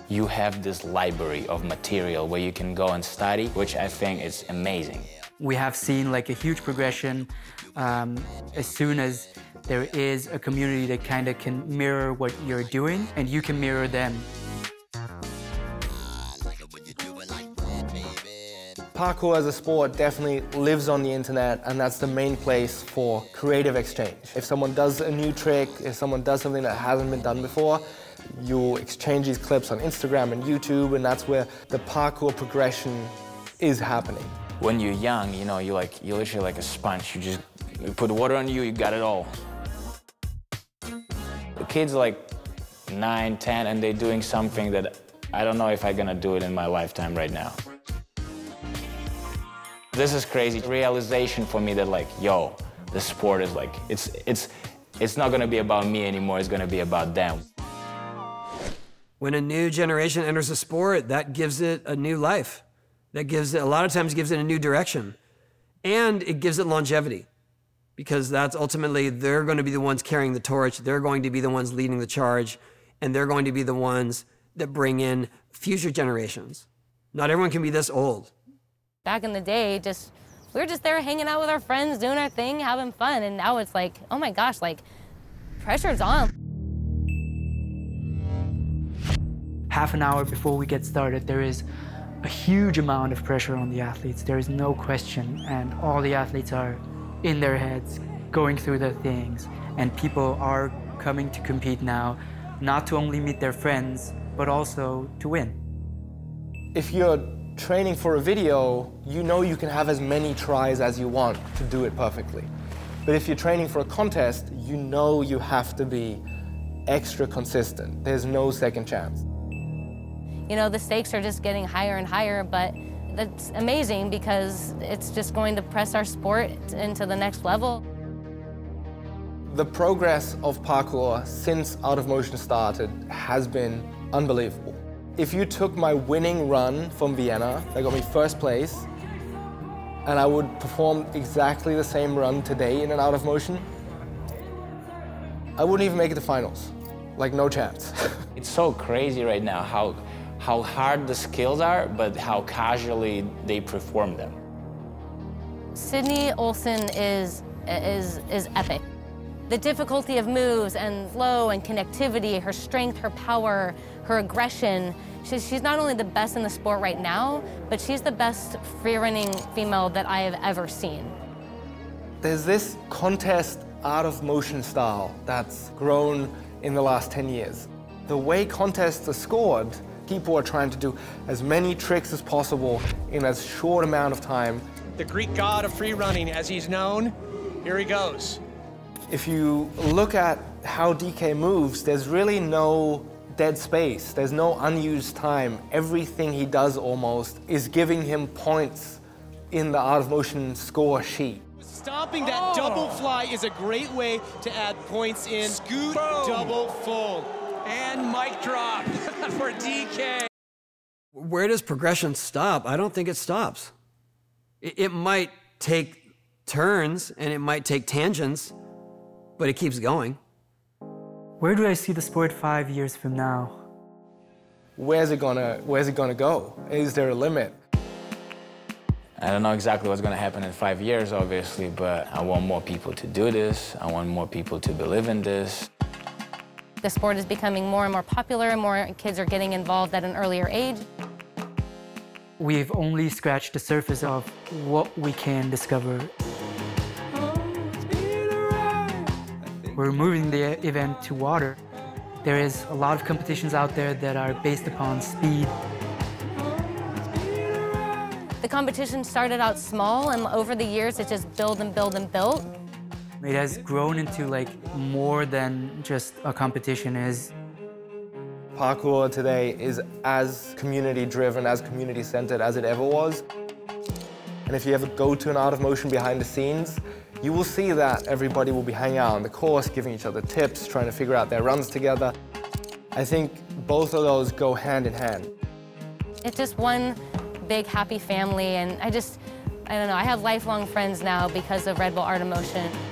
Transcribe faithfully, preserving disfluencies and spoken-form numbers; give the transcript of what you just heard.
you have this library of material where you can go and study, which I think is amazing. We have seen like a huge progression um, as soon as there is a community that kind of can mirror what you're doing and you can mirror them. Parkour as a sport definitely lives on the internet, and that's the main place for creative exchange. If someone does a new trick, if someone does something that hasn't been done before, you'll exchange these clips on Instagram and YouTube, and that's where the parkour progression is happening. When you're young, you know, you're like, you're literally like a sponge. You just you put water on you, you got it all. The kids are like nine, ten, and they're doing something that I don't know if I'm gonna do it in my lifetime right now. This is crazy realization for me that like, yo, the sport is like, it's, it's, it's not gonna be about me anymore, it's gonna be about them. When a new generation enters a sport, that gives it a new life. That gives it, a lot of times gives it a new direction. And it gives it longevity. Because that's ultimately, they're gonna be the ones carrying the torch, they're going to be the ones leading the charge, and they're going to be the ones that bring in future generations. Not everyone can be this old. Back in the day, just we were just there hanging out with our friends, doing our thing, having fun, and now it's like, oh my gosh, like, pressure's on. Half an hour before we get started, there is a huge amount of pressure on the athletes. There is no question, and all the athletes are in their heads, going through their things, and people are coming to compete now, not to only meet their friends, but also to win. If you're training for a video, you know you can have as many tries as you want to do it perfectly. But if you're training for a contest, you know you have to be extra consistent. There's no second chance. You know, the stakes are just getting higher and higher, but that's amazing because it's just going to press our sport into the next level. The progress of parkour since Art of Motion started has been unbelievable. If you took my winning run from Vienna, that got me first place, and I would perform exactly the same run today in an Art of Motion, I wouldn't even make it to finals. Like, no chance. It's so crazy right now how, how hard the skills are, but how casually they perform them. Sydney Olsen is, is, is epic. The difficulty of moves and flow and connectivity, her strength, her power, her aggression. She's, she's not only the best in the sport right now, but she's the best free-running female that I have ever seen. There's this contest Art of Motion style that's grown in the last ten years. The way contests are scored, people are trying to do as many tricks as possible in as short amount of time. The Greek god of free running, as he's known, here he goes. If you look at how D K moves, there's really no dead space. There's no unused time. Everything he does almost is giving him points in the Art of Motion score sheet. Stomping that oh. double fly is a great way to add points in. Scoot Boom. double full. And mic drop for D K. Where does progression stop? I don't think it stops. It, it might take turns and it might take tangents, but it keeps going. Where do I see the sport five years from now? Where's it gonna, where's it gonna go? Is there a limit? I don't know exactly what's gonna happen in five years, obviously, but I want more people to do this. I want more people to believe in this. The sport is becoming more and more popular, and more kids are getting involved at an earlier age. We've only scratched the surface of what we can discover. We're moving the event to water. There is a lot of competitions out there that are based upon speed. The competition started out small, and over the years, it just built and built and built. It has grown into like more than just a competition is. Parkour today is as community-driven, as community-centered as it ever was. And if you ever go to an Art of Motion behind the scenes, you will see that everybody will be hanging out on the course, giving each other tips, trying to figure out their runs together. I think both of those go hand in hand. It's just one big happy family, and I just, I don't know, I have lifelong friends now because of Red Bull Art of Motion.